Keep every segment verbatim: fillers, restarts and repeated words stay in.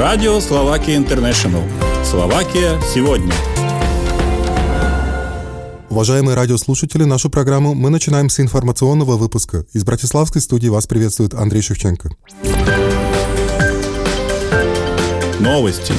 Радио Словакия Интернешнл. Словакия сегодня. Уважаемые радиослушатели, нашу программу мы начинаем с информационного выпуска. Из Братиславской студии вас приветствует Андрей Шевченко. Новости.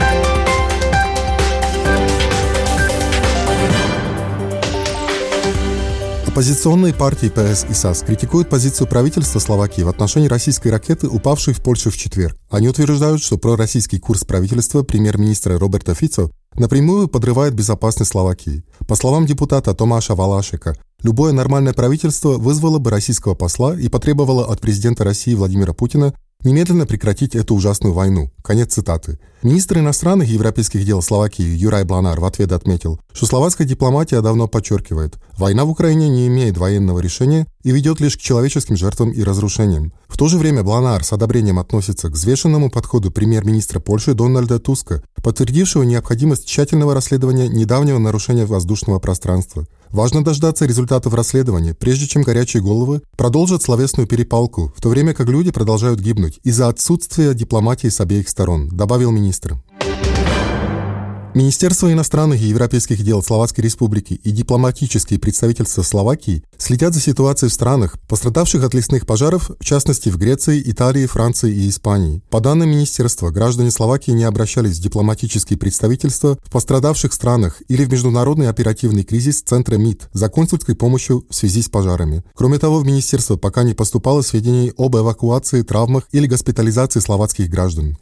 Оппозиционные партии ПС и САС критикуют позицию правительства Словакии в отношении российской ракеты, упавшей в Польшу в четверг. Они утверждают, что пророссийский курс правительства премьер-министра Роберта Фицо напрямую подрывает безопасность Словакии. По словам депутата Томаша Валашека, любое нормальное правительство вызвало бы российского посла и потребовало от президента России Владимира Путина немедленно прекратить эту ужасную войну. Конец цитаты. Министр иностранных и европейских дел Словакии Юрай Бланар в ответ отметил, что словацкая дипломатия давно подчеркивает, война в Украине не имеет военного решения и ведет лишь к человеческим жертвам и разрушениям. В то же время Бланар с одобрением относится к взвешенному подходу премьер-министра Польши Дональда Туска, подтвердившего необходимость тщательного расследования недавнего нарушения воздушного пространства. Важно дождаться результатов расследования, прежде чем горячие головы продолжат словесную перепалку, в то время как люди продолжают гибнуть из-за отсутствия дипломатии с обеих сторон, добавил министр. Министерство иностранных и европейских дел Словацкой Республики и дипломатические представительства Словакии следят за ситуацией в странах, пострадавших от лесных пожаров, в частности в Греции, Италии, Франции и Испании. По данным министерства, граждане Словакии не обращались в дипломатические представительства в пострадавших странах или в международный оперативный кризис Центра МИД за консульской помощью в связи с пожарами. Кроме того, в министерство пока не поступало сведений об эвакуации, травмах или госпитализации словацких граждан.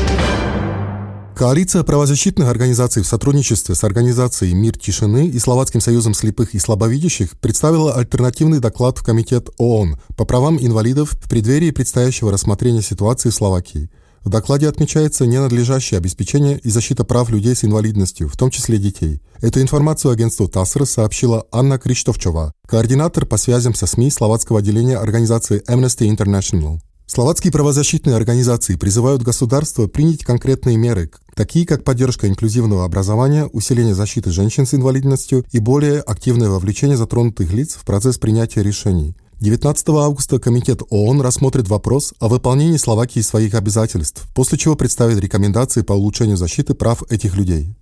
Коалиция правозащитных организаций в сотрудничестве с организацией «Мир тишины» и Словацким союзом слепых и слабовидящих представила альтернативный доклад в Комитет ООН по правам инвалидов в преддверии предстоящего рассмотрения ситуации в Словакии. В докладе отмечается ненадлежащее обеспечение и защита прав людей с инвалидностью, в том числе детей. Эту информацию агентству ТАСР сообщила Анна Криштовчова, координатор по связям со СМИ словацкого отделения организации Amnesty International. Словацкие правозащитные организации призывают государство принять конкретные меры, такие как поддержка инклюзивного образования, усиление защиты женщин с инвалидностью и более активное вовлечение затронутых лиц в процесс принятия решений. девятнадцатого августа Комитет ООН рассмотрит вопрос о выполнении Словакии своих обязательств, после чего представит рекомендации по улучшению защиты прав этих людей.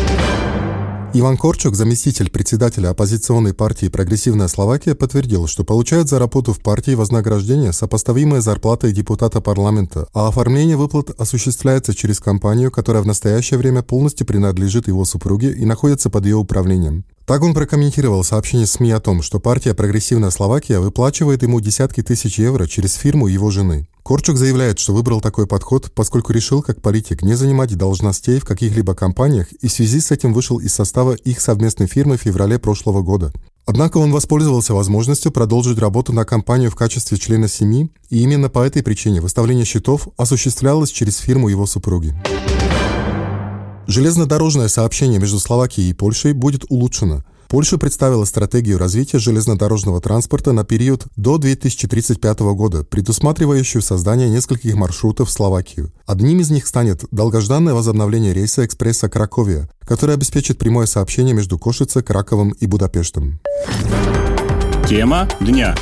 Иван Корчок, заместитель председателя оппозиционной партии «Прогрессивная Словакия», подтвердил, что получает за работу в партии вознаграждение, сопоставимое с зарплатой депутата парламента, а оформление выплат осуществляется через компанию, которая в настоящее время полностью принадлежит его супруге и находится под ее управлением. Так он прокомментировал сообщение СМИ о том, что партия «Прогрессивная Словакия» выплачивает ему десятки тысяч евро через фирму его жены. Корчук заявляет, что выбрал такой подход, поскольку решил, как политик, не занимать должностей в каких-либо компаниях и в связи с этим вышел из состава их совместной фирмы в феврале прошлого года. Однако он воспользовался возможностью продолжить работу на компанию в качестве члена семьи, и именно по этой причине выставление счетов осуществлялось через фирму его супруги. Железнодорожное сообщение между Словакией и Польшей будет улучшено. Польша представила стратегию развития железнодорожного транспорта на период до две тысячи тридцать пятого года, предусматривающую создание нескольких маршрутов в Словакию. Одним из них станет долгожданное возобновление рейса экспресса Краковия, который обеспечит прямое сообщение между Кошице, Краковом и Будапештом. Тема дня.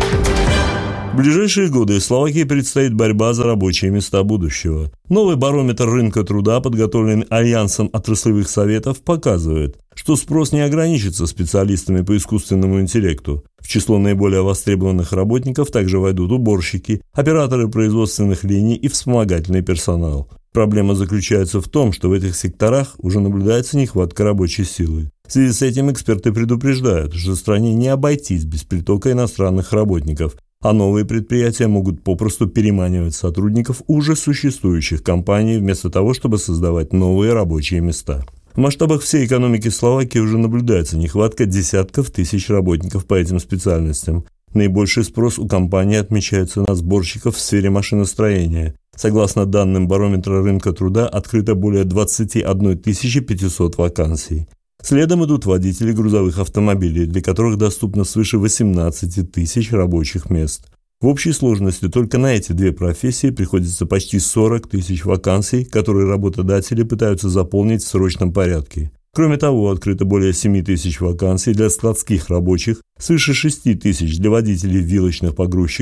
В ближайшие годы Словакии предстоит борьба за рабочие места будущего. Новый барометр рынка труда, подготовленный Альянсом отраслевых советов, показывает, что спрос не ограничится специалистами по искусственному интеллекту. В число наиболее востребованных работников также войдут уборщики, операторы производственных линий и вспомогательный персонал. Проблема заключается в том, что в этих секторах уже наблюдается нехватка рабочей силы. В связи с этим эксперты предупреждают, что стране не обойтись без притока иностранных работников, а новые предприятия могут попросту переманивать сотрудников уже существующих компаний вместо того, чтобы создавать новые рабочие места. В масштабах всей экономики Словакии уже наблюдается нехватка десятков тысяч работников по этим специальностям. Наибольший спрос у компаний отмечается на сборщиков в сфере машиностроения. Согласно данным барометра рынка труда, открыто более двадцать одна тысяча пятьсот вакансий. Следом идут водители грузовых автомобилей, для которых доступно свыше восемнадцати тысяч рабочих мест. В общей сложности только на эти две профессии приходится почти сорок тысяч вакансий, которые работодатели пытаются заполнить в срочном порядке. Кроме того, открыто более семи тысяч вакансий для складских рабочих, свыше шести тысяч для водителей вилочных погрузчиков,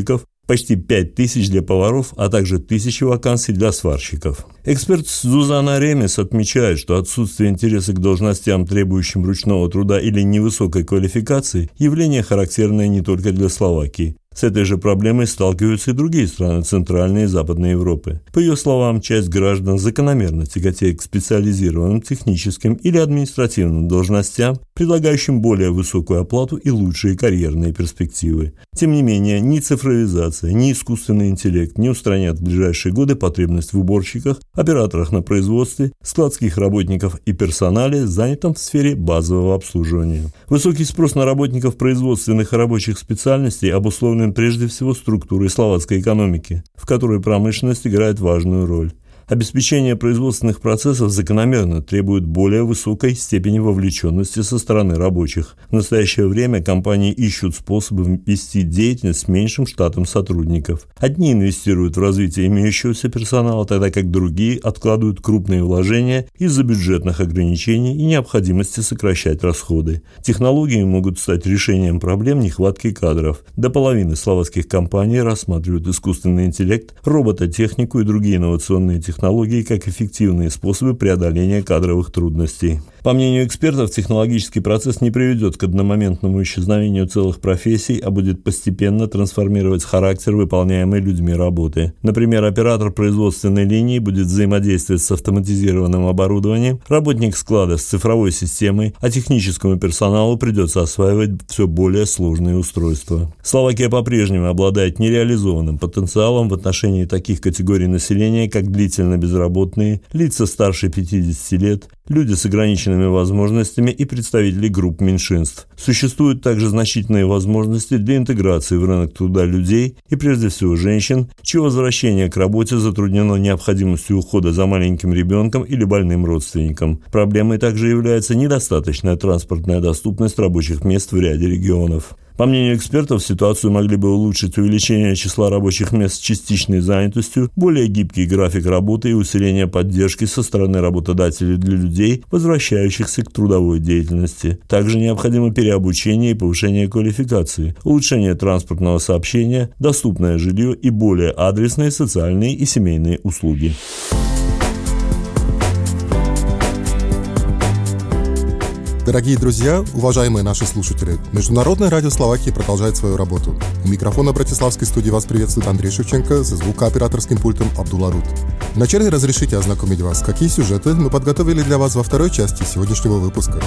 почти пять тысяч для поваров, а также тысячи вакансий для сварщиков. Эксперт Зузана Ремес отмечает, что отсутствие интереса к должностям, требующим ручного труда или невысокой квалификации, явление характерное не только для Словакии. С этой же проблемой сталкиваются и другие страны Центральной и Западной Европы. По ее словам, часть граждан закономерно тяготеет к специализированным техническим или административным должностям, предлагающим более высокую оплату и лучшие карьерные перспективы. Тем не менее, ни цифровизация, ни искусственный интеллект не устранят в ближайшие годы потребность в уборщиках, операторах на производстве, складских работников и персонале, занятом в сфере базового обслуживания. Высокий спрос на работников производственных и рабочих специальностей обусловлен прежде всего структурой словацкой экономики, в которой промышленность играет важную роль. Обеспечение производственных процессов закономерно требует более высокой степени вовлеченности со стороны рабочих. В настоящее время компании ищут способы вести деятельность с меньшим штатом сотрудников. Одни инвестируют в развитие имеющегося персонала, тогда как другие откладывают крупные вложения из-за бюджетных ограничений и необходимости сокращать расходы. Технологии могут стать решением проблем нехватки кадров. До половины словацких компаний рассматривают искусственный интеллект, робототехнику и другие инновационные технологии технологии как эффективные способы преодоления кадровых трудностей. По мнению экспертов, технологический процесс не приведет к одномоментному исчезновению целых профессий, а будет постепенно трансформировать характер выполняемой людьми работы. Например, оператор производственной линии будет взаимодействовать с автоматизированным оборудованием, работник склада с цифровой системой, а техническому персоналу придется осваивать все более сложные устройства. Словакия по-прежнему обладает нереализованным потенциалом в отношении таких категорий населения, как длительно безработные, лица старше пятидесяти лет, люди с ограниченными возможностями и представители групп меньшинств. Существуют также значительные возможности для интеграции в рынок труда людей и прежде всего женщин, чье возвращение к работе затруднено необходимостью ухода за маленьким ребенком или больным родственником. Проблемой также является недостаточная транспортная доступность рабочих мест в ряде регионов. По мнению экспертов, ситуацию могли бы улучшить увеличение числа рабочих мест с частичной занятостью, более гибкий график работы и усиление поддержки со стороны работодателей для людей, возвращающихся к трудовой деятельности. Также необходимо переобучение и повышение квалификации, улучшение транспортного сообщения, доступное жилье и более адресные социальные и семейные услуги. Дорогие друзья, уважаемые наши слушатели, Международное радио Словакии продолжает свою работу. У микрофона Братиславской студии вас приветствует Андрей Шевченко, за звукооператорским пультом Абдулла Рут. Вначале разрешите ознакомить вас, какие сюжеты мы подготовили для вас во второй части сегодняшнего выпуска.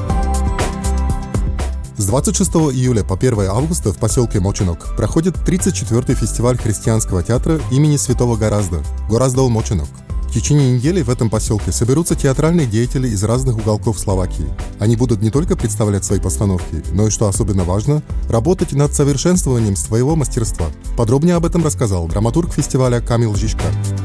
С двадцать шестого июля по первое августа в поселке Моченок проходит тридцать четвёртый фестиваль христианского театра имени Святого Горазда «Гораздол Моченок». В течение недели в этом поселке соберутся театральные деятели из разных уголков Словакии. Они будут не только представлять свои постановки, но и, что особенно важно, работать над совершенствованием своего мастерства. Подробнее об этом рассказал драматург фестиваля Камил Жишка.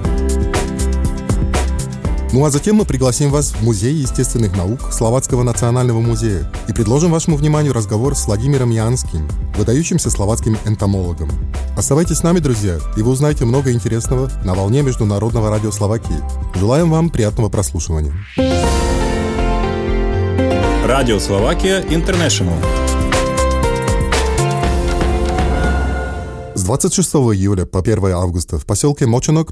Ну а затем мы пригласим вас в Музей естественных наук Словацкого национального музея и предложим вашему вниманию разговор с Владимиром Янским, выдающимся словацким энтомологом. Оставайтесь с нами, друзья, и вы узнаете много интересного на волне Международного радио Словакии. Желаем вам приятного прослушивания. Радио Словакия Интернешнл. С двадцать шестого июля по первое августа в поселке Моченок